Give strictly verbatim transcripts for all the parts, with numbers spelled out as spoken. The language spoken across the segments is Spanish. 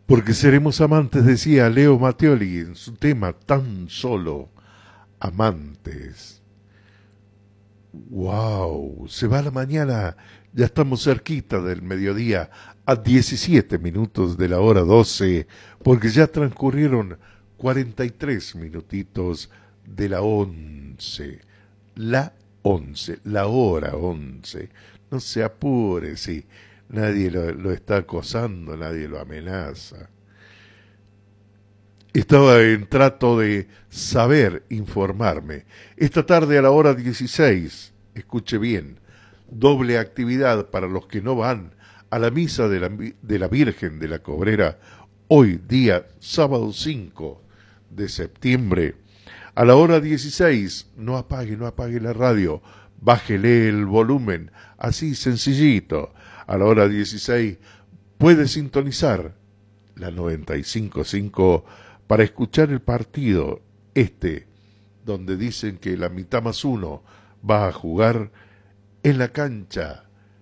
Porque seremos amantes, decía Leo Mattioli en su tema Tan Solo Amantes. ¡Wow! Se va la mañana, ya estamos cerquita del mediodía, a diecisiete minutos de la hora doce, porque ya transcurrieron cuarenta y tres minutitos de la once. La once, la hora once. No se apure, sí. Nadie lo, lo está acosando, nadie lo amenaza. Estaba en trato de saber informarme. Esta tarde a la hora dieciséis, escuche bien, doble actividad para los que no van a la misa de la, de la Virgen de la Cobrera, hoy día sábado cinco de septiembre. A la hora dieciséis, no apague, no apague la radio, bájele el volumen, así sencillito. A la hora dieciséis puede sintonizar la noventa y cinco punto cinco para escuchar el partido este, donde dicen que la mitad más uno va a jugar en la cancha,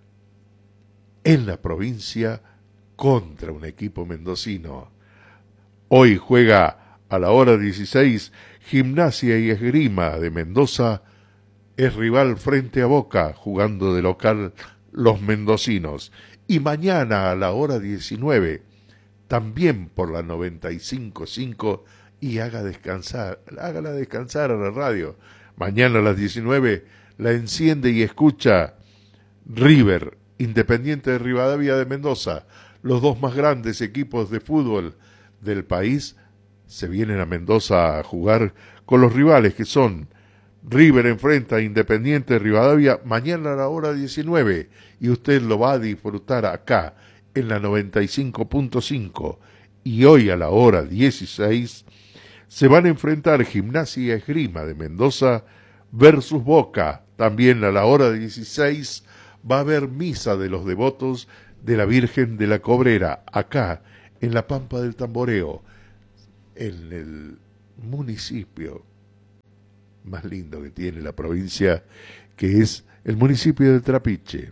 en la provincia, contra un equipo mendocino. Hoy juega a la hora dieciséis Gimnasia y Esgrima de Mendoza, es rival frente a Boca, jugando de local los mendocinos. Y mañana a la hora diecinueve, también por la noventa y cinco punto cinco, y haga descansar, hágala descansar a la radio. Mañana a las diecinueve la enciende y escucha River, Independiente de Rivadavia de Mendoza, los dos más grandes equipos de fútbol del país, se vienen a Mendoza a jugar con los rivales que son River enfrenta a Independiente de Rivadavia mañana a la hora diecinueve, y usted lo va a disfrutar acá en la noventa y cinco punto cinco. Y hoy a la hora dieciséis se van a enfrentar Gimnasia y Esgrima de Mendoza versus Boca. También a la hora dieciséis va a haber misa de los devotos de la Virgen de la Cobrera, acá en la Pampa del Tamboreo, en el municipio más lindo que tiene la provincia, que es el municipio de Trapiche.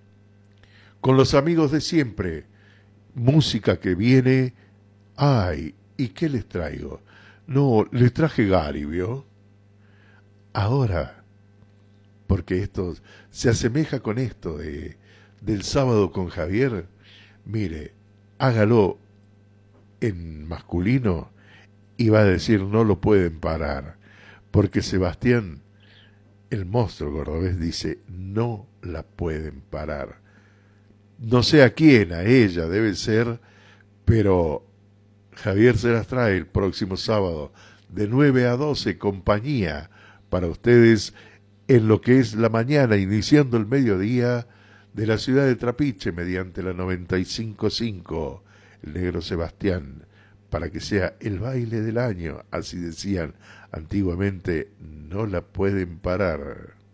Con los amigos de siempre, música que viene. Ay, ¿y qué les traigo? No, les traje Gary, ¿vio? Ahora, porque esto se asemeja con esto de, del sábado con Javier. Mire, hágalo en masculino y va a decir no lo pueden parar, porque Sebastián, el monstruo cordobés, dice no la pueden parar. No sé a quién, a ella debe ser, pero Javier se las trae el próximo sábado de nueve a doce, compañía para ustedes en lo que es la mañana, iniciando el mediodía de la ciudad de Trapiche mediante la noventa y cinco punto cinco, el negro Sebastián, para que sea el baile del año, así decían antiguamente, no la pueden parar.